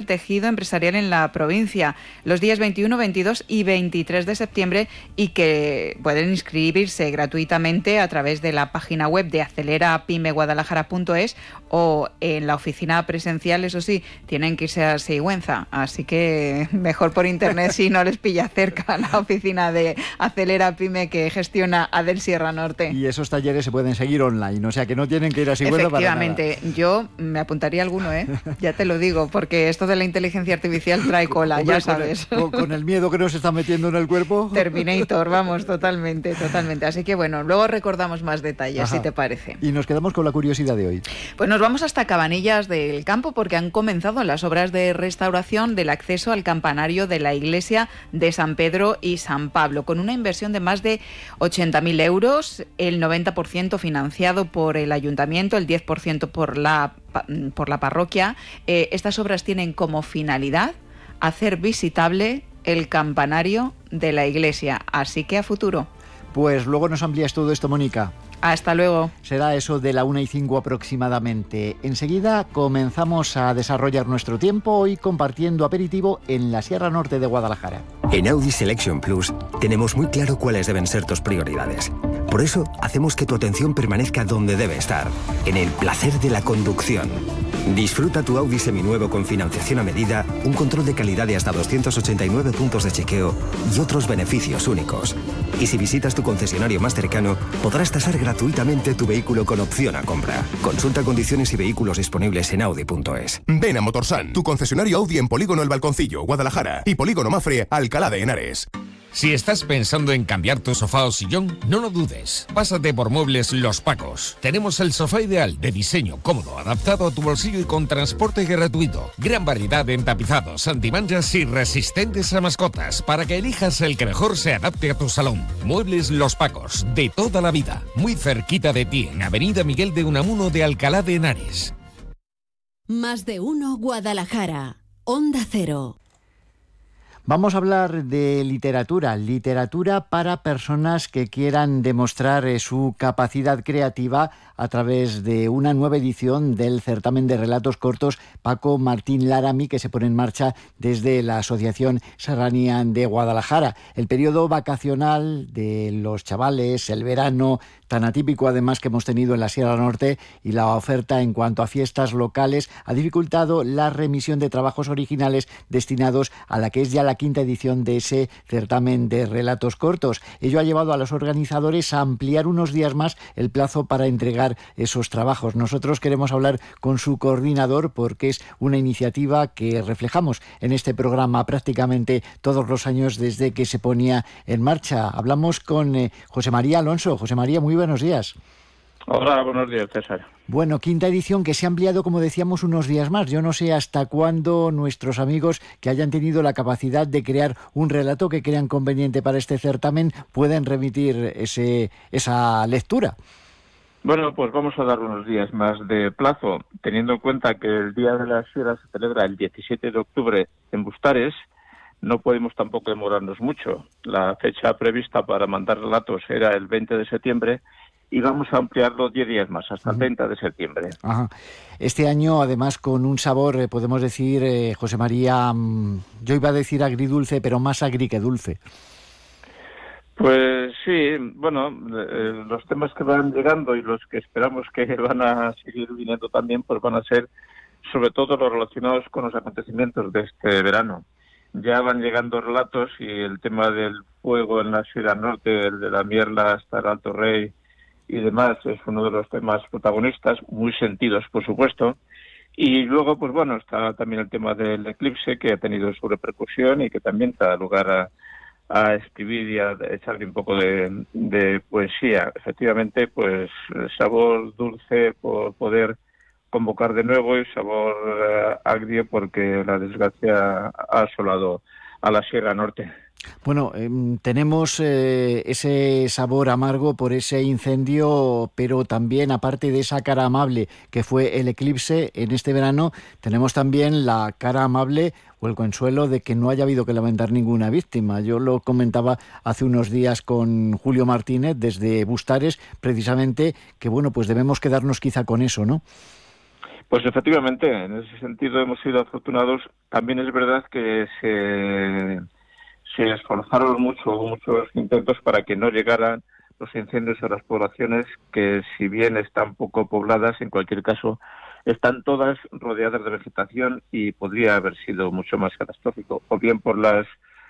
tejido empresarial en la provincia los días 21, 22 y 23 de septiembre y que pueden inscribirse gratuitamente a través de la página web de acelerapymeguadalajara.es o en la oficina presencial. Eso sí, tienen que irse a Sigüenza, así que mejor por internet si no les pilla cerca la oficina de Acelera Pyme que gestiona Adel Sierra Norte. Y esos talleres se pueden seguir online, o sea que no tienen que ir a Sigüenza para nada. Efectivamente, yo me apuntaría a alguno, ya te lo digo, porque esto de la inteligencia artificial trae cola, hombre, ya sabes. Con el miedo que nos está metiendo en el cuerpo. Terminator, vamos, totalmente. Así que bueno, luego recordamos más detalles, si te parece. Y nos quedamos con la curiosidad de hoy. Pues nos vamos hasta Cabanillas del Campo porque han comenzado las obras de restauración del acceso al campanario de la iglesia de San Pedro y San Pablo, con una inversión de más de 80.000 euros, el 90% financiado por el ayuntamiento, el 10% por la parroquia. Estas obras tienen como finalidad hacer visitable el campanario de la iglesia, así que a futuro. Pues luego nos amplías todo esto, Mónica. Hasta luego. Será eso de la 1:05 aproximadamente. Enseguida comenzamos a desarrollar nuestro tiempo, hoy compartiendo aperitivo en la Sierra Norte de Guadalajara. En Audi Selection Plus tenemos muy claro cuáles deben ser tus prioridades. Por eso hacemos que tu atención permanezca donde debe estar, en el placer de la conducción. Disfruta tu Audi seminuevo con financiación a medida, un control de calidad de hasta 289 puntos de chequeo y otros beneficios únicos. Y si visitas tu concesionario más cercano, podrás tasar gratuitamente tu vehículo con opción a compra. Consulta condiciones y vehículos disponibles en Audi.es. Ven a Motorsan, tu concesionario Audi en Polígono El Balconcillo, Guadalajara, y Polígono Mafre, Alcalá de Henares. Si estás pensando en cambiar tu sofá o sillón, no lo dudes. Pásate por Muebles Los Pacos. Tenemos el sofá ideal, de diseño cómodo, adaptado a tu bolsillo y con transporte gratuito. Gran variedad en tapizados, antimanchas y resistentes a mascotas, para que elijas el que mejor se adapte a tu salón. Muebles Los Pacos, de toda la vida. Muy cerquita de ti, en Avenida Miguel de Unamuno de Alcalá de Henares. Más de uno Guadalajara. Onda Cero. Vamos a hablar de literatura para personas que quieran demostrar su capacidad creativa a través de una nueva edición del certamen de relatos cortos Paco Martín Laramie, que se pone en marcha desde la Asociación Serranía de Guadalajara. El periodo vacacional de los chavales, el verano tan atípico además que hemos tenido en la Sierra Norte, y la oferta en cuanto a fiestas locales ha dificultado la remisión de trabajos originales destinados a la que es ya la quinta edición de ese certamen de relatos cortos. Ello ha llevado a los organizadores a ampliar unos días más el plazo para entregar esos trabajos. Nosotros queremos hablar con su coordinador porque es una iniciativa que reflejamos en este programa prácticamente todos los años desde que se ponía en marcha. Hablamos con José María Alonso. José María, muy buenos días. Hola, buenos días, César. Bueno, quinta edición que se ha ampliado, como decíamos, unos días más. Yo no sé hasta cuándo nuestros amigos que hayan tenido la capacidad de crear un relato que crean conveniente para este certamen pueden remitir esa lectura. Bueno, pues vamos a dar unos días más de plazo, teniendo en cuenta que el Día de la Sierra se celebra el 17 de octubre en Bustares. No podemos tampoco demorarnos mucho. La fecha prevista para mandar relatos era el 20 de septiembre y vamos a ampliarlo 10 días más, hasta el 30 de septiembre. Ajá. Este año, además, con un sabor, podemos decir, José María, yo iba a decir agridulce, pero más agri que dulce. Pues sí, bueno, los temas que van llegando y los que esperamos que van a seguir viniendo también, pues van a ser sobre todo los relacionados con los acontecimientos de este verano. Ya van llegando relatos y el tema del fuego en la Sierra Norte, el de la Mierla hasta el Alto Rey y demás, es uno de los temas protagonistas, muy sentidos, por supuesto. Y luego, pues bueno, está también el tema del eclipse, que ha tenido su repercusión y que también da lugar a escribir y a echarle un poco de poesía. Efectivamente, pues sabor dulce por poder convocar de nuevo y sabor agrio porque la desgracia ha asolado a la Sierra Norte. Bueno, tenemos ese sabor amargo por ese incendio, pero también, aparte de esa cara amable que fue el eclipse en este verano, tenemos también la cara amable o el consuelo de que no haya habido que lamentar ninguna víctima. Yo lo comentaba hace unos días con Julio Martínez desde Bustares, precisamente, que bueno, pues debemos quedarnos quizá con eso, ¿no? Pues efectivamente, en ese sentido hemos sido afortunados. También es verdad que se esforzaron mucho, hubo muchos intentos para que no llegaran los incendios a las poblaciones que, si bien están poco pobladas, en cualquier caso están todas rodeadas de vegetación y podría haber sido mucho más catastrófico, o bien por las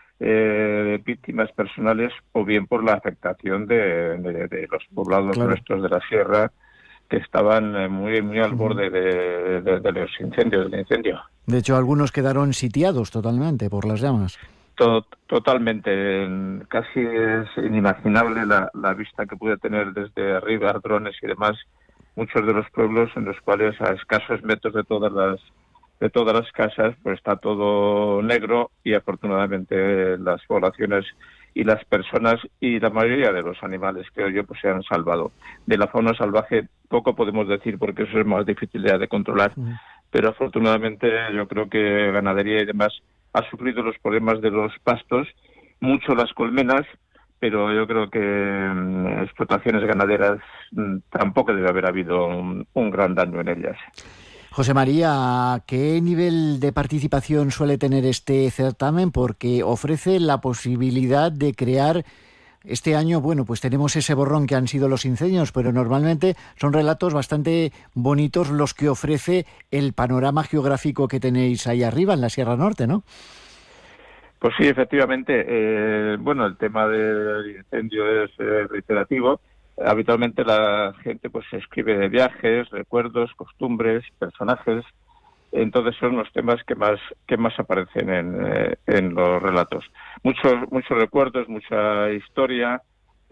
víctimas personales o bien por la afectación de los poblados nuestros de la sierra, que estaban muy al borde de los incendios, del incendio. De hecho, algunos quedaron sitiados totalmente por las llamas. Totalmente. Casi es inimaginable la vista que puede tener desde arriba, drones y demás, muchos de los pueblos en los cuales a escasos metros de todas las casas pues está todo negro, y afortunadamente las poblaciones y las personas y la mayoría de los animales, creo yo, pues se han salvado. De la fauna salvaje poco podemos decir porque eso es más difícil de controlar, pero afortunadamente yo creo que ganadería y demás ha sufrido los problemas de los pastos, mucho las colmenas, pero yo creo que explotaciones ganaderas tampoco debe haber habido un gran daño en ellas. José María, ¿qué nivel de participación suele tener este certamen? Porque ofrece la posibilidad de crear. Este año, bueno, pues tenemos ese borrón que han sido los incendios, pero normalmente son relatos bastante bonitos los que ofrece el panorama geográfico que tenéis ahí arriba, en la Sierra Norte, ¿no? Pues sí, efectivamente. Bueno, el tema del incendio es reiterativo. Habitualmente la gente pues escribe de viajes, recuerdos, costumbres, personajes. Entonces son los temas que más aparecen en los relatos. Muchos recuerdos, mucha historia,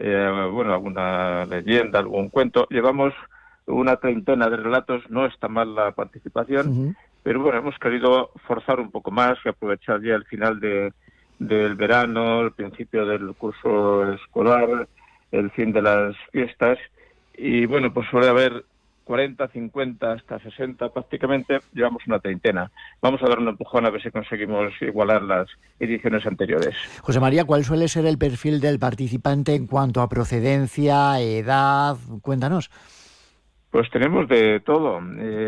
alguna leyenda, algún cuento. Llevamos una treintena de relatos, no está mal la participación, pero bueno, hemos querido forzar un poco más y aprovechar ya el final del verano, el principio del curso escolar, el fin de las fiestas, y bueno, pues suele haber 40, 50, hasta 60 prácticamente, llevamos una treintena. Vamos a dar un empujón a ver si conseguimos igualar las ediciones anteriores. José María, ¿cuál suele ser el perfil del participante en cuanto a procedencia, edad? Cuéntanos. Pues tenemos de todo.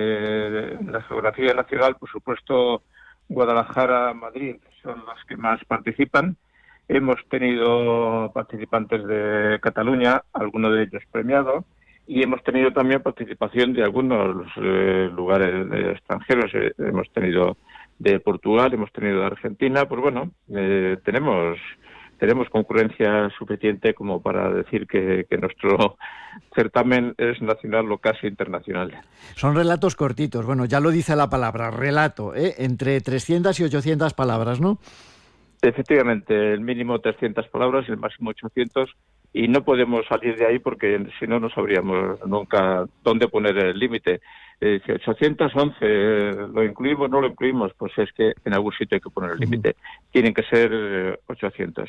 La geografía nacional, por supuesto, Guadalajara, Madrid son las que más participan. Hemos tenido participantes de Cataluña, algunos de ellos premiados, y hemos tenido también participación de algunos lugares extranjeros. Hemos tenido de Portugal, hemos tenido de Argentina. Pues bueno, tenemos concurrencia suficiente como para decir que nuestro certamen es nacional o casi internacional. Son relatos cortitos. Bueno, ya lo dice la palabra, relato, entre 300 y 800 palabras, ¿no? Efectivamente, el mínimo 300 palabras y el máximo 800, y no podemos salir de ahí porque si no, no sabríamos nunca dónde poner el límite. 811, ¿lo incluimos o no lo incluimos? Pues es que en algún sitio hay que poner el límite. Tienen que ser 800.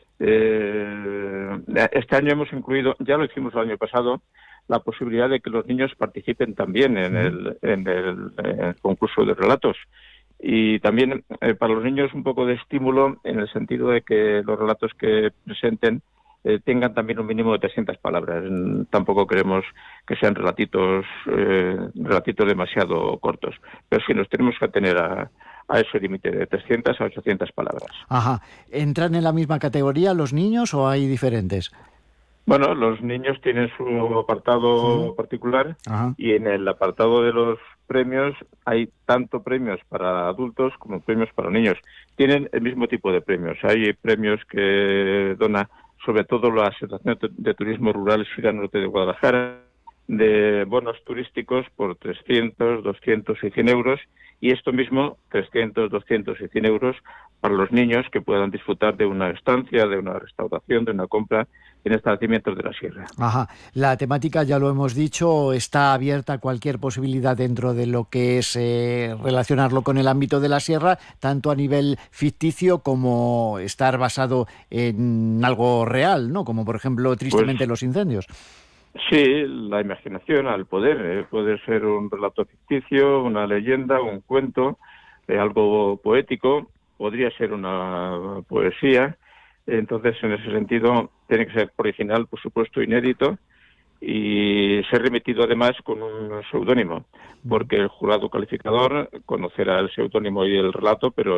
Este año hemos incluido, ya lo hicimos el año pasado, la posibilidad de que los niños participen también en el concurso de relatos. Y también para los niños un poco de estímulo en el sentido de que los relatos que presenten tengan también un mínimo de 300 palabras. Tampoco queremos que sean relatitos demasiado cortos, pero sí nos tenemos que atener a ese límite de 300 a 800 palabras. Ajá. ¿Entran en la misma categoría los niños o hay diferentes? Bueno, los niños tienen su apartado particular. Ajá. Y en el apartado de los premios hay tanto premios para adultos como premios para niños. Tienen el mismo tipo de premios. Hay premios que dona sobre todo la Asociación de Turismo Rural Sierra Norte de Guadalajara, de bonos turísticos por 300, 200 y 100 euros, y esto mismo, 300, 200 y 100 euros para los niños que puedan disfrutar de una estancia, de una restauración, de una compra en establecimientos de la sierra. Ajá. La temática, ya lo hemos dicho, está abierta a cualquier posibilidad dentro de lo que es relacionarlo con el ámbito de la sierra, tanto a nivel ficticio como estar basado en algo real, ¿no? Como por ejemplo, tristemente, los incendios. Sí, la imaginación al poder. Puede ser un relato ficticio, una leyenda, un cuento, algo poético, podría ser una poesía. Entonces, en ese sentido, tiene que ser original, por supuesto, inédito, y ser remitido además con un seudónimo, porque el jurado calificador conocerá el seudónimo y el relato, pero